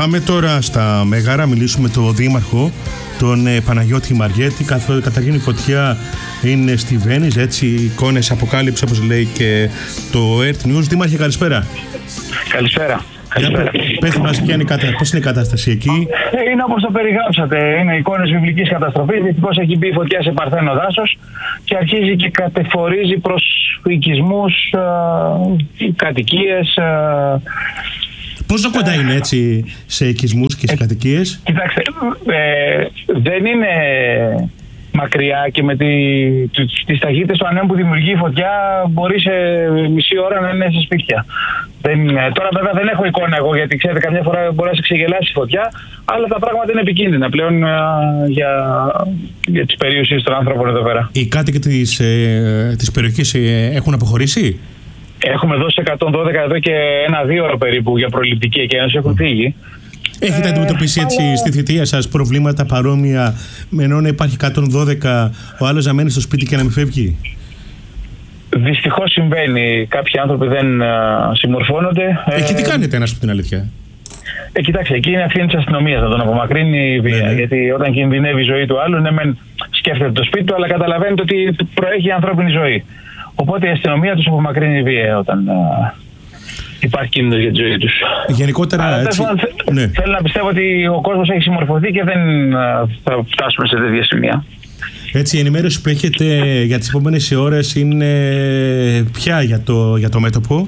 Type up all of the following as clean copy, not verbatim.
Πάμε τώρα στα Μέγαρα, μιλήσουμε με τον Δήμαρχο, τον Παναγιώτη Μαριέτη. Καταρχήν η φωτιά είναι στη Βέννης, έτσι, εικόνες αποκάλυψη όπως λέει και το Earth News. Δήμαρχε, καλησπέρα. Καλησπέρα. Πες μας πώς είναι η κατάσταση εκεί. Είναι όπως το περιγράψατε. Είναι εικόνες βιβλικής καταστροφής. Δυστυχώς έχει μπει η φωτιά σε παρθένο δάσος και αρχίζει και κατεφορίζει προς οικισμούς, κατοικίες. Πόσο κοντά είναι έτσι σε οικισμούς και σε κατοικίες? Κοιτάξτε, δεν είναι μακριά και με τις ταχύτητες του ανέμου που δημιουργεί η φωτιά μπορεί σε μισή ώρα να είναι σε σπίτια. Τώρα βέβαια δεν έχω εικόνα εγώ, γιατί ξέρετε καμιά φορά μπορεί να σε ξεγελάσει η φωτιά, αλλά τα πράγματα είναι επικίνδυνα πλέον για τις περιουσίες των άνθρωπων εδώ πέρα. Οι κάτοικοι της περιοχής έχουν αποχωρήσει? Έχουμε δώσει 112 εδώ και 1-2 ώρα περίπου για προληπτική εκένωση, έχουν φύγει. Έχετε αντιμετωπίσει έτσι στη θητεία σας προβλήματα παρόμοια, με ενώ να υπάρχει 112, ο άλλος να μένει στο σπίτι και να μην φεύγει? Δυστυχώς συμβαίνει. Κάποιοι άνθρωποι δεν συμμορφώνονται. Εκεί τι κάνετε, να σου πω την αλήθεια? Κοιτάξτε, εκεί είναι ευθύνη της αστυνομίας να τον απομακρύνει η βία. Ναι. Γιατί όταν κινδυνεύει η ζωή του άλλου, ναι, μεν σκέφτεται το σπίτι του, αλλά καταλαβαίνετε ότι προέχει η ανθρώπινη ζωή. Οπότε η αστυνομία τους απομακρύνει βία όταν υπάρχει κίνδυνος για τη ζωή τους. Γενικότερα έτσι. Θέλω να πιστεύω ότι ο κόσμος έχει συμμορφωθεί και δεν θα φτάσουμε σε τέτοια σημεία. Έτσι, η ενημέρωση που έχετε για τις επόμενες ώρες είναι ποια για το μέτωπο?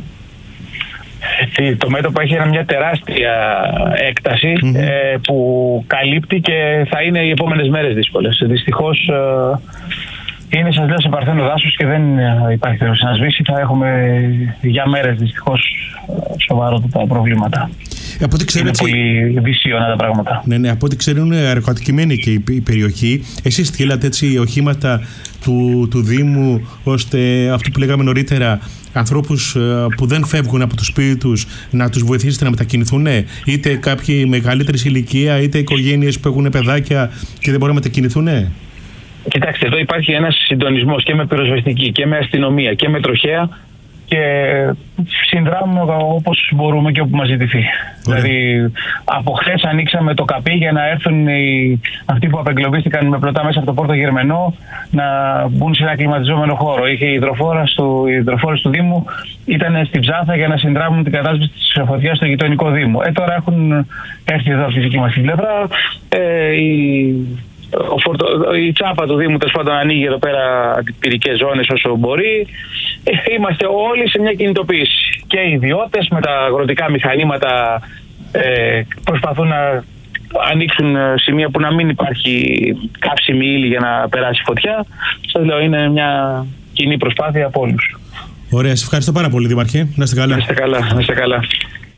Το μέτωπο έχει μια τεράστια έκταση που καλύπτει και θα είναι οι επόμενες μέρες δύσκολες. Δυστυχώς είναι, σας λέω, σε παρθένο δάσος και δεν υπάρχει περίπτωση να σβήσει. Θα έχουμε για μέρες δυστυχώς σοβαρότατα προβλήματα. Από ό,τι ξέρω, είναι πολύ δυσίωνα τα πράγματα. Ναι, από ό,τι ξέρω είναι αεροκατοικημένη και η περιοχή. Εσείς στείλατε έτσι οχήματα του Δήμου, ώστε αυτό που λέγαμε νωρίτερα, ανθρώπους που δεν φεύγουν από το σπίτι τους, να τους βοηθήσετε να μετακινηθούν, είτε κάποιοι μεγαλύτερης ηλικία, είτε οικογένειες που έχουν παιδάκια και δεν μπορούν να μετακινηθούν? Κοιτάξτε, εδώ υπάρχει ένας συντονισμός και με πυροσβεστική και με αστυνομία και με τροχέα και συνδράμουμε όπως μπορούμε και όπου μας ζητηθεί. Δηλαδή, από χθες ανοίξαμε το καπί για να έρθουν αυτοί που απεγκλωβίστηκαν με πλωτά μέσα από το Πόρτο Γερμενό να μπουν σε ένα κλιματιζόμενο χώρο. Είχε οι υδροφόρες του Δήμου, ήταν στην Ψάθα για να συνδράμουν την κατάσβεση της φωτιάς στο γειτονικό Δήμο. Τώρα έχουν έρθει εδώ από τη δική μας την πλευρά. Η τσάπα του Δήμου τέλος πάντων ανοίγει εδώ πέρα αντιπυρικές ζώνες όσο μπορεί. Είμαστε όλοι σε μια κινητοποίηση. Και οι ιδιώτες με τα αγροτικά μηχανήματα προσπαθούν να ανοίξουν σημεία που να μην υπάρχει καύσιμη ύλη για να περάσει φωτιά. Σας λέω, είναι μια κοινή προσπάθεια από όλους. Ωραία, σας ευχαριστώ πάρα πολύ, Δήμαρχε. Να είστε καλά. Να είστε καλά.